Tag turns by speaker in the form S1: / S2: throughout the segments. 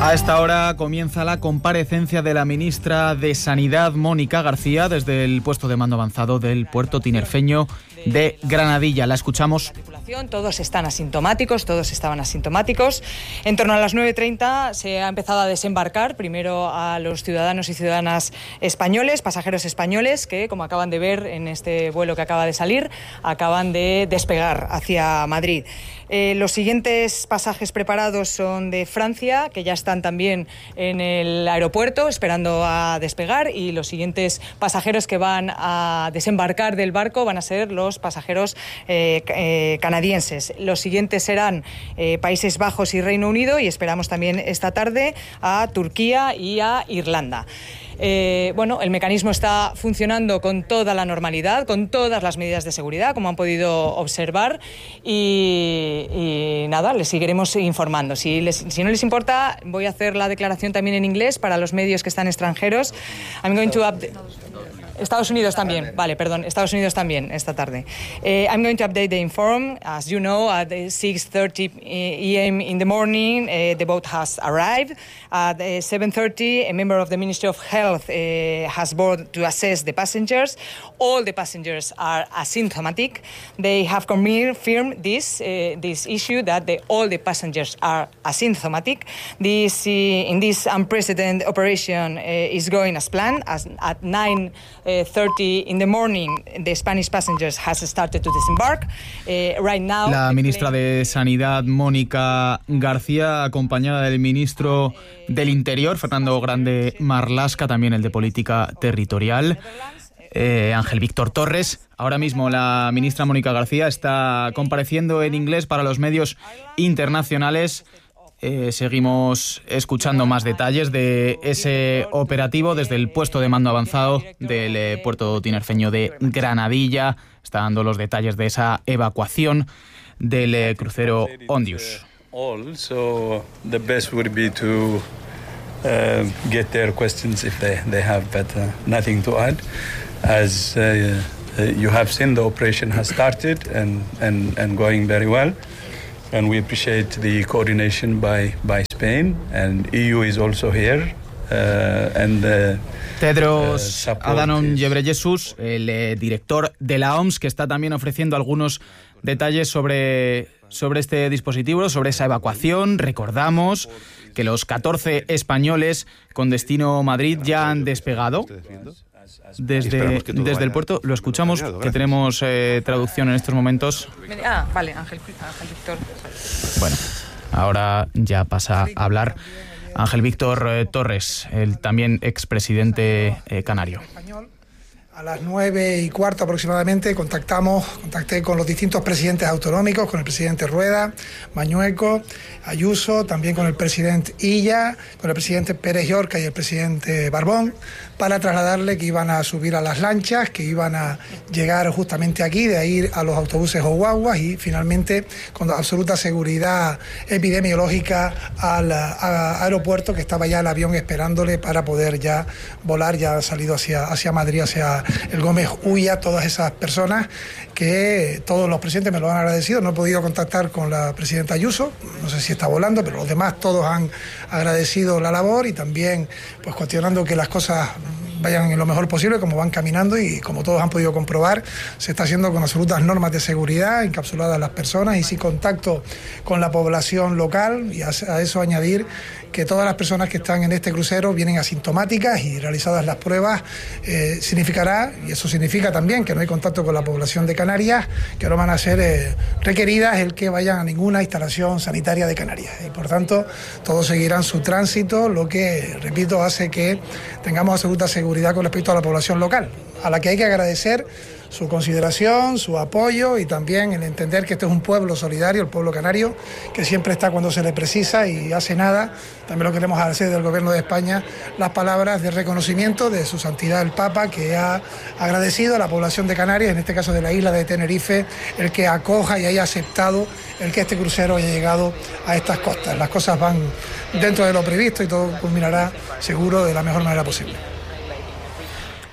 S1: A esta hora comienza la comparecencia de la ministra de Sanidad, Mónica García, desde el puesto de mando avanzado del puerto tinerfeño de Granadilla. La escuchamos.
S2: Todos están asintomáticos, todos estaban asintomáticos. En torno a las 9:30 se ha empezado a desembarcar primero a los ciudadanos y ciudadanas españoles, pasajeros españoles, que, como acaban de ver en este vuelo que acaba de salir, acaban de despegar hacia Madrid. Los siguientes pasajes preparados son de Francia, que ya están también en el aeropuerto esperando a despegar, y los siguientes pasajeros que van a desembarcar del barco van a ser los pasajeros canadienses. Los siguientes serán Países Bajos y Reino Unido, y esperamos también esta tarde a Turquía y a Irlanda. El mecanismo está funcionando con toda la normalidad, con todas las medidas de seguridad, como han podido observar, y nada, les seguiremos informando. Si no les importa, voy a hacer la declaración también en inglés para los medios que están extranjeros. I'm going to update... Estados Unidos también, Estados Unidos también esta tarde. I'm going to update the inform. As you know, at 6:30 a.m. in the morning, the boat has arrived. At 7:30, a member of the Ministry of Health has boarded to assess the passengers. All the passengers are asymptomatic. They have confirmed this issue, that all the passengers are asymptomatic. In this unprecedented operation is going as planned. At 9:30 in the morning, the Spanish passengers has started to disembark. Right now,
S1: la ministra de Sanidad, Mónica García, acompañada del ministro del Interior, Fernando Grande Marlaska, también el de Política Territorial, Ángel Víctor Torres. Ahora mismo la ministra Mónica García está compareciendo en inglés para los medios internacionales. Seguimos escuchando más detalles de ese operativo desde el puesto de mando avanzado del puerto tinerfeño de Granadilla. Está dando los detalles de esa evacuación del crucero Ondius.
S3: So the best would be to get their questions if they have, but nothing to add. As you have seen, the operation has started and going very well. And we appreciate the coordination by Spain, and EU is also here.
S1: Tedros Adhanom Ghebreyesus, el director de la OMS, que está también ofreciendo algunos detalles sobre este dispositivo, sobre esa evacuación. Recordamos que los 14 españoles con destino Madrid ya han despegado desde el puerto. Lo escuchamos, que tenemos traducción en estos momentos.
S2: Vale, Ángel Víctor.
S1: Bueno, ahora ya pasa a hablar Ángel Víctor Torres, el también expresidente canario.
S4: A las 9:15 aproximadamente contacté con los distintos presidentes autonómicos, con el presidente Rueda, Mañueco, Ayuso, también con el presidente Illa, con el presidente Pérez Llorca y el presidente Barbón, para trasladarle que iban a subir a las lanchas, que iban a llegar justamente aquí, de ahí a los autobuses o guaguas, y finalmente con absoluta seguridad epidemiológica al aeropuerto, que estaba ya el avión esperándole para poder ya volar. Ya ha salido hacia Madrid, hacia el Gómez Ulla. Todas esas personas, que todos los presidentes me lo han agradecido. No he podido contactar con la presidenta Ayuso, no sé si está volando, pero los demás todos han agradecido la labor, y también pues cuestionando que las cosas vayan en lo mejor posible, como van caminando, y como todos han podido comprobar, se está haciendo con absolutas normas de seguridad, encapsuladas las personas y sin contacto con la población local. Y a eso añadir que todas las personas que están en este crucero vienen asintomáticas, y realizadas las pruebas significará, y eso significa también que no hay contacto con la población de Canarias, que no van a ser requeridas el que vayan a ninguna instalación sanitaria de Canarias, y por tanto todos seguirán su tránsito, lo que, repito, hace que tengamos absoluta seguridad con respecto a la población local, a la que hay que agradecer su consideración, su apoyo, y también el entender que este es un pueblo solidario, el pueblo canario, que siempre está cuando se le precisa y hace nada. También lo queremos agradecer del Gobierno de España las palabras de reconocimiento de su santidad el Papa, que ha agradecido a la población de Canarias, en este caso de la isla de Tenerife, el que acoja y haya aceptado el que este crucero haya llegado a estas costas. Las cosas van dentro de lo previsto y todo culminará seguro de la mejor manera posible.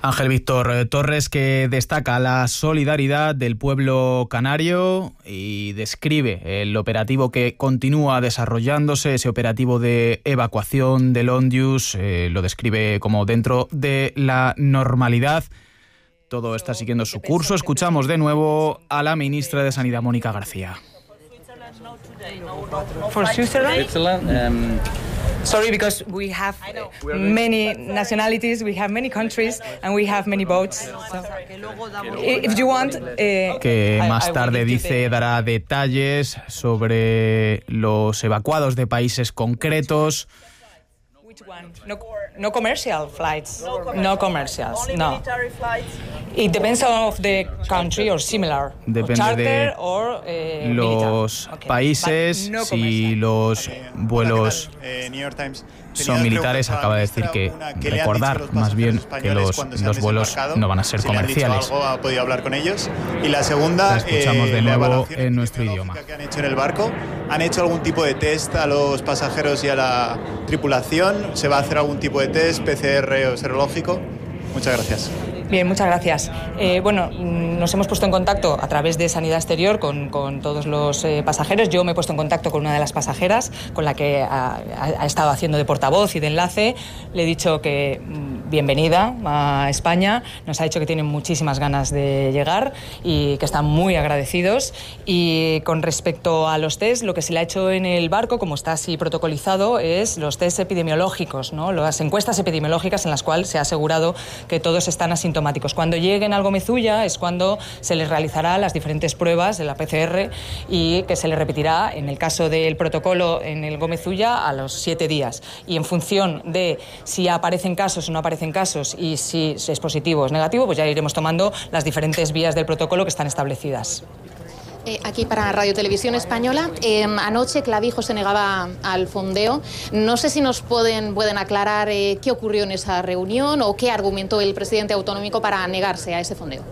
S1: Ángel Víctor Torres, que destaca la solidaridad del pueblo canario y describe el operativo que continúa desarrollándose, ese operativo de evacuación del Ondius, lo describe como dentro de la normalidad. Todo está siguiendo su curso. Escuchamos de nuevo a la ministra de Sanidad, Mónica García.
S2: For Switzerland, sorry, because we have many nationalities, we have many countries, and we have many boats. So, if you want,
S1: que más tarde dice dará detalles sobre los evacuados de países concretos.
S2: No commercial flights. No commercials. No. It depends of the country or similar.
S1: Depende
S2: charter
S1: de
S2: or
S1: los países.
S2: No
S1: si los vuelos son militares, acaba de decir que recordar más bien que los vuelos no van a ser comerciales.
S5: ¿Ha podido hablar con ellos? Y la segunda,
S1: la escuchamos de nuevo en nuestro idioma.
S5: ¿Qué han hecho en el barco? ¿Han hecho algún tipo de test a los pasajeros y a la tripulación? ¿Se va a hacer algún tipo de test, PCR o serológico? Muchas gracias.
S2: Bien, muchas gracias. Bueno, nos hemos puesto en contacto a través de Sanidad Exterior con todos los pasajeros. Yo me he puesto en contacto con una de las pasajeras, con la que ha estado haciendo de portavoz y de enlace. Le he dicho que bienvenida a España. Nos ha dicho que tienen muchísimas ganas de llegar y que están muy agradecidos. Y con respecto a los test, lo que se le ha hecho en el barco, como está así protocolizado, es los test epidemiológicos, ¿no? Las encuestas epidemiológicas en las cuales se ha asegurado que todos están asintomáticos. Cuando lleguen al Gómez Ulla es cuando se les realizará las diferentes pruebas de la PCR y que se les repetirá, en el caso del protocolo en el Gómez Ulla, a los 7 días. Y en función de si aparecen casos o no aparecen casos y si es positivo o es negativo, pues ya iremos tomando las diferentes vías del protocolo que están establecidas.
S6: Aquí para Radio Televisión Española, anoche Clavijo se negaba al fondeo. No sé si nos pueden aclarar qué ocurrió en esa reunión o qué argumentó el presidente autonómico para negarse a ese fondeo.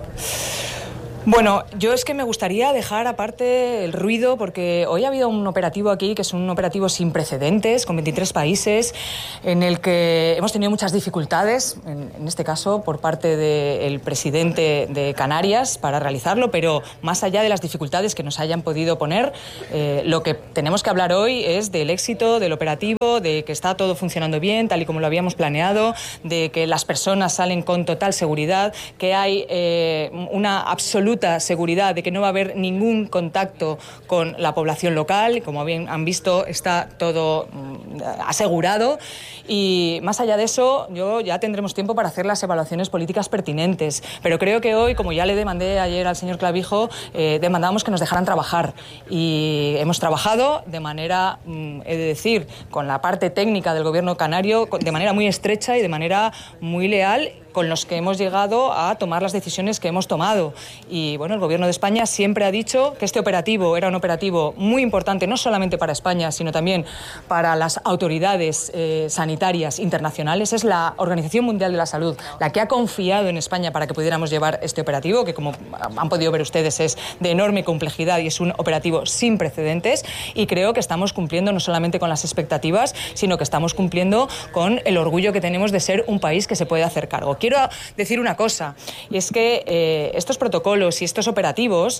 S2: Bueno, yo es que me gustaría dejar aparte el ruido porque hoy ha habido un operativo aquí que es un operativo sin precedentes, con 23 países, en el que hemos tenido muchas dificultades, en este caso por parte del presidente de Canarias para realizarlo, pero más allá de las dificultades que nos hayan podido poner, lo que tenemos que hablar hoy es del éxito del operativo, de que está todo funcionando bien, tal y como lo habíamos planeado, de que las personas salen con total seguridad, que hay una absoluta seguridad de que no va a haber ningún contacto con la población local. Como bien han visto, está todo asegurado. Y más allá de eso, ya tendremos tiempo para hacer las evaluaciones políticas pertinentes. Pero creo que hoy, como ya le demandé ayer al señor Clavijo, demandábamos que nos dejaran trabajar. Y hemos trabajado de manera, he de decir, con la parte técnica del gobierno canario, de manera muy estrecha y de manera muy leal, con los que hemos llegado a tomar las decisiones que hemos tomado. Y bueno, el Gobierno de España siempre ha dicho que este operativo era un operativo muy importante, no solamente para España, sino también para las autoridades sanitarias internacionales. Es la Organización Mundial de la Salud la que ha confiado en España para que pudiéramos llevar este operativo, que como han podido ver ustedes es de enorme complejidad y es un operativo sin precedentes. Y creo que estamos cumpliendo no solamente con las expectativas, sino que estamos cumpliendo con el orgullo que tenemos de ser un país que se puede hacer cargo. Quiero decir una cosa, y es que estos protocolos y estos operativos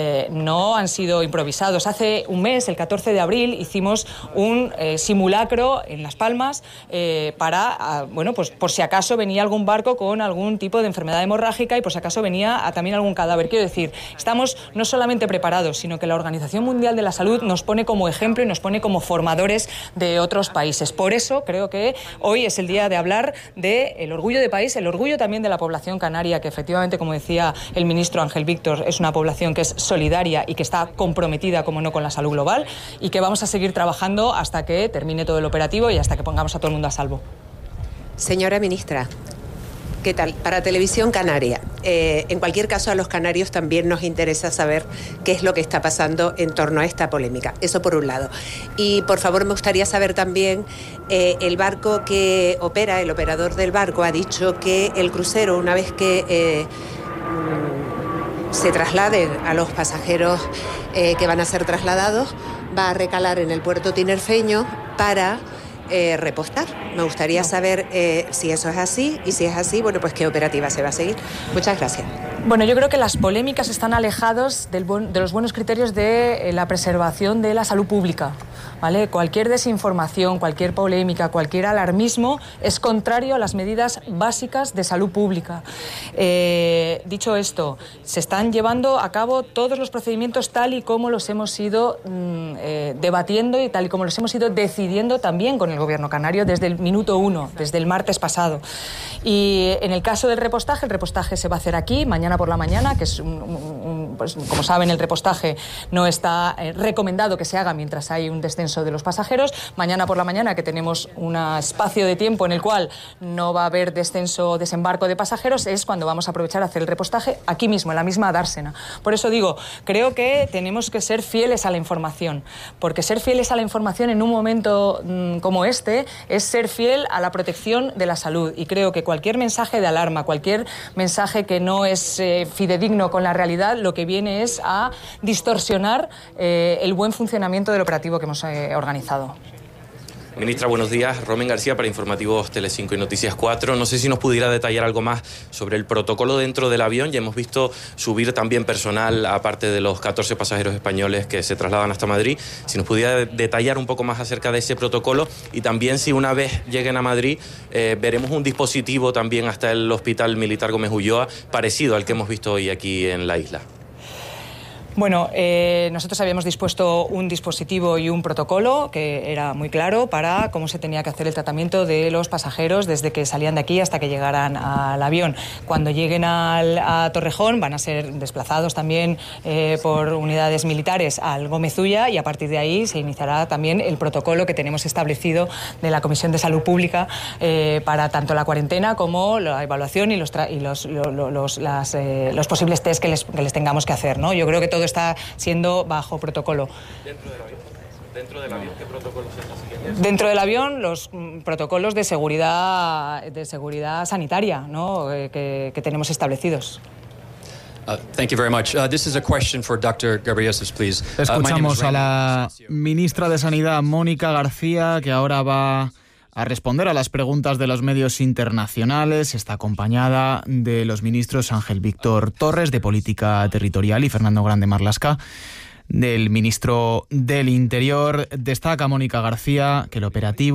S2: no han sido improvisados. Hace un mes, el 14 de abril, hicimos un simulacro en Las Palmas para, bueno, pues por si acaso venía algún barco con algún tipo de enfermedad hemorrágica y por si acaso venía también algún cadáver. Quiero decir, estamos no solamente preparados, sino que la Organización Mundial de la Salud nos pone como ejemplo y nos pone como formadores de otros países. Por eso creo que hoy es el día de hablar del orgullo de país, el orgullo también de la población canaria, que efectivamente, como decía el ministro Ángel Víctor, es una población que es solidaria y que está comprometida, como no, con la salud global, y que vamos a seguir trabajando hasta que termine todo el operativo y hasta que pongamos a todo el mundo a salvo.
S7: Señora ministra, ¿qué tal? Para Televisión Canaria, en cualquier caso a los canarios también nos interesa saber qué es lo que está pasando en torno a esta polémica. Eso por un lado. Y por favor me gustaría saber también, el barco que opera, el operador del barco ha dicho que el crucero, una vez que se trasladen a los pasajeros que van a ser trasladados, va a recalar en el puerto tinerfeño para repostar. Me gustaría saber si eso es así, y si es así, bueno, pues qué operativa se va a seguir. Muchas gracias.
S2: Bueno, yo creo que las polémicas están alejados de los buenos criterios de la preservación de la salud pública, ¿vale? Cualquier desinformación, cualquier polémica, cualquier alarmismo es contrario a las medidas básicas de salud pública. Dicho esto, se están llevando a cabo todos los procedimientos tal y como los hemos ido debatiendo y tal y como los hemos ido decidiendo también con el Gobierno canario desde el minuto 1, desde el martes pasado. Y en el caso del repostaje, el repostaje se va a hacer aquí, mañana por la mañana, que es pues, como saben, el repostaje no está recomendado que se haga mientras hay un descenso de los pasajeros. Mañana por la mañana, que tenemos un espacio de tiempo en el cual no va a haber descenso o desembarco de pasajeros, es cuando vamos a aprovechar a hacer el repostaje aquí mismo, en la misma dársena. Por eso digo, creo que tenemos que ser fieles a la información, porque ser fieles a la información en un momento como este es ser fiel a la protección de la salud, y creo que cualquier mensaje de alarma, cualquier mensaje que no es fidedigno con la realidad, lo que viene es a distorsionar el buen funcionamiento del operativo que hemos organizado.
S8: Ministra, buenos días. Romen García para Informativos Telecinco y Noticias 4. No sé si nos pudiera detallar algo más sobre el protocolo dentro del avión. Ya hemos visto subir también personal, aparte de los 14 pasajeros españoles que se trasladan hasta Madrid. Si nos pudiera detallar un poco más acerca de ese protocolo, y también si una vez lleguen a Madrid veremos un dispositivo también hasta el Hospital Militar Gómez Ulloa parecido al que hemos visto hoy aquí en la isla.
S2: Bueno, nosotros habíamos dispuesto un dispositivo y un protocolo que era muy claro para cómo se tenía que hacer el tratamiento de los pasajeros desde que salían de aquí hasta que llegaran al avión. Cuando lleguen a Torrejón van a ser desplazados también por unidades militares al Gómez Ulla, y a partir de ahí se iniciará también el protocolo que tenemos establecido de la Comisión de Salud Pública para tanto la cuarentena como la evaluación y los posibles test que les tengamos que hacer, ¿no? Yo creo que todo está siendo bajo protocolo.
S8: ¿Dentro del avión qué protocolos se están siguiendo?
S2: Dentro del avión los protocolos de seguridad sanitaria, ¿no? que tenemos establecidos.
S9: Thank you very much. This is a question for Dr. Ghebreyesus, please.
S1: Escuchamos a la ministra de Sanidad, Mónica García, que ahora va a responder a las preguntas de los medios internacionales. Está acompañada de los ministros Ángel Víctor Torres, de Política Territorial, y Fernando Grande Marlaska, del ministro del Interior. Destaca Mónica García que el operativo